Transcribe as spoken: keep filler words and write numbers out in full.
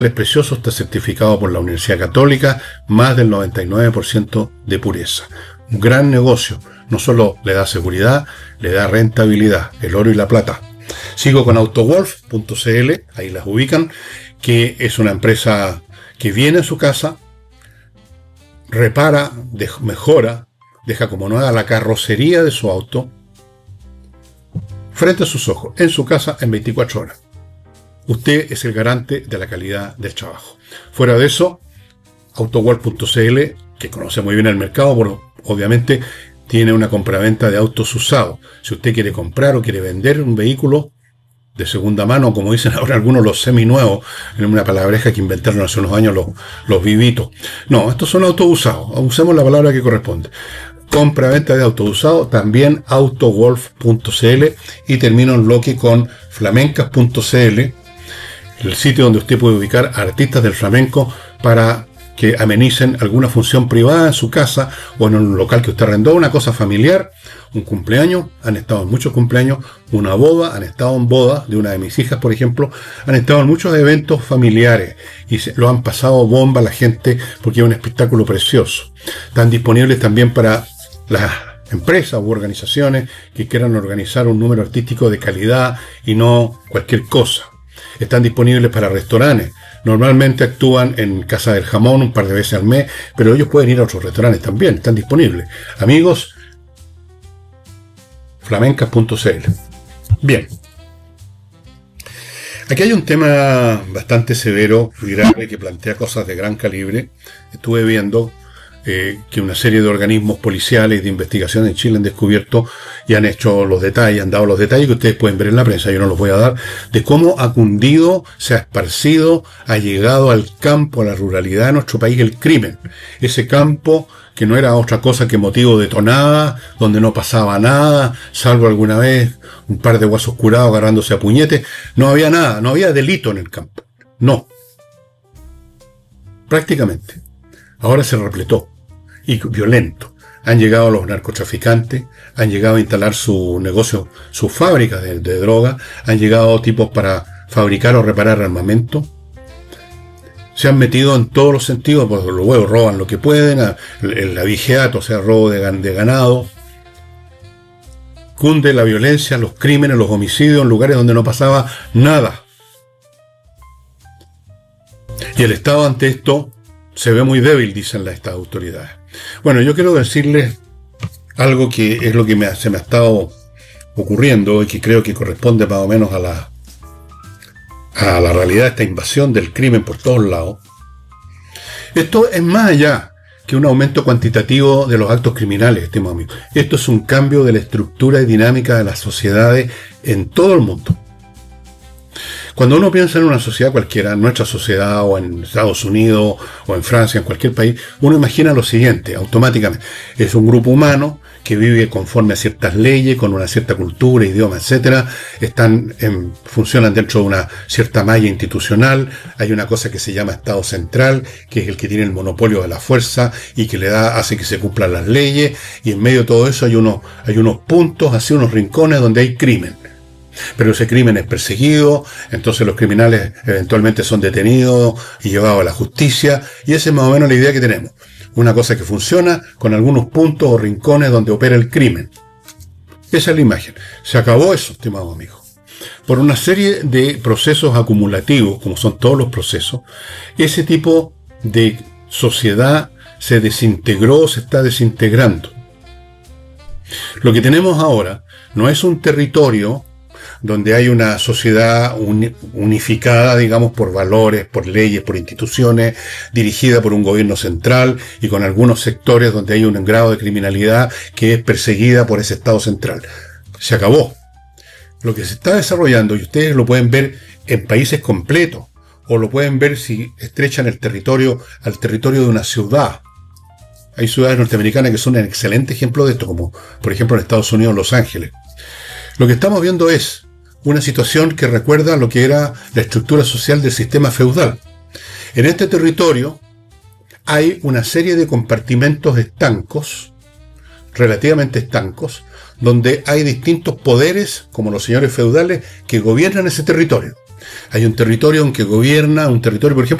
es precioso, está certificado por la Universidad Católica, más del noventa y nueve por ciento de pureza. Un gran negocio, no solo le da seguridad, le da rentabilidad, el oro y la plata. Sigo con Autowolf punto c l, ahí las ubican, que es una empresa que viene a su casa, repara, mejora, deja como nueva la carrocería de su auto frente a sus ojos, en su casa, en veinticuatro horas. Usted es el garante de la calidad del trabajo. Fuera de eso, Autowolf punto c l, que conoce muy bien el mercado, bueno, obviamente tiene una compraventa de autos usados. Si usted quiere comprar o quiere vender un vehículo de segunda mano, como dicen ahora algunos, los seminuevos, en una palabreja que inventaron hace unos años los, los vivitos. No, estos son autos usados. Usemos la palabra que corresponde. Compra-venta de autos usados, también Autowolf punto c l, y termino en bloque con Flamencas punto c l, el sitio donde usted puede ubicar a artistas del flamenco para que amenicen alguna función privada en su casa o en un local que usted arrendó, una cosa familiar, un cumpleaños, han estado en muchos cumpleaños, una boda, han estado en boda de una de mis hijas, por ejemplo, han estado en muchos eventos familiares y se, lo han pasado bomba la gente porque es un espectáculo precioso. Están disponibles también para las empresas u organizaciones que quieran organizar un número artístico de calidad y no cualquier cosa. Están disponibles para restaurantes. Normalmente actúan en Casa del Jamón un par de veces al mes, pero ellos pueden ir a otros restaurantes también, están disponibles. Amigos, Flamencas punto c l. Bien. Aquí hay un tema bastante severo y grave que plantea cosas de gran calibre. Estuve viendo eh, que una serie de organismos policiales de investigación en Chile han descubierto y han hecho los detalles, han dado los detalles que ustedes pueden ver en la prensa, yo no los voy a dar, de cómo ha cundido, se ha esparcido, ha llegado al campo, a la ruralidad de nuestro país el crimen. Ese campo que no era otra cosa que motivo de tonada, donde no pasaba nada, salvo alguna vez un par de guasos curados agarrándose a puñetes, no había nada, no había delito en el campo, no. Prácticamente. Ahora se repletó, y violento. Han llegado los narcotraficantes, han llegado a instalar su negocio, sus fábricas de, de droga, han llegado tipos para fabricar o reparar armamento. Se han metido en todos los sentidos, pues luego roban lo que pueden, el abigeato, o sea, robo de, de ganado. Cunde la violencia, los crímenes, los homicidios en lugares donde no pasaba nada. Y el Estado ante esto se ve muy débil, dicen las estas autoridades. Bueno, yo quiero decirles algo que es lo que me, se me ha estado ocurriendo y que creo que corresponde más o menos a la, a la realidad de esta invasión del crimen por todos lados. Esto es más allá que un aumento cuantitativo de los actos criminales, estimados amigos. Esto es un cambio de la estructura y dinámica de las sociedades en todo el mundo. Cuando uno piensa en una sociedad cualquiera, en nuestra sociedad o en Estados Unidos o en Francia, en cualquier país, uno imagina lo siguiente, automáticamente. Es un grupo humano que vive conforme a ciertas leyes, con una cierta cultura, idioma, etcétera. Están en, funcionan dentro de una cierta malla institucional. Hay una cosa que se llama Estado Central, que es el que tiene el monopolio de la fuerza y que le da, hace que se cumplan las leyes. Y en medio de todo eso hay unos, hay unos puntos, así unos rincones donde hay crimen. Pero ese crimen es perseguido, entonces los criminales eventualmente son detenidos y llevados a la justicia, y esa es más o menos la idea que tenemos. Una cosa que funciona con algunos puntos o rincones donde opera el crimen. Esa es la imagen. Se acabó eso, estimado amigo. Por una serie de procesos acumulativos, como son todos los procesos, ese tipo de sociedad se desintegró, se está desintegrando. Lo que tenemos ahora no es un territorio donde hay una sociedad unificada, digamos, por valores, por leyes, por instituciones, dirigida por un gobierno central y con algunos sectores donde hay un grado de criminalidad que es perseguida por ese Estado central. Se acabó. Lo que se está desarrollando, y ustedes lo pueden ver en países completos, o lo pueden ver si estrechan el territorio al territorio de una ciudad. Hay ciudades norteamericanas que son un excelente ejemplo de esto, como por ejemplo en Estados Unidos, Los Ángeles. Lo que estamos viendo es una situación que recuerda lo que era la estructura social del sistema feudal. En este territorio hay una serie de compartimentos estancos, relativamente estancos, donde hay distintos poderes, como los señores feudales, que gobiernan ese territorio. Hay un territorio en que gobierna, un territorio, por ejemplo,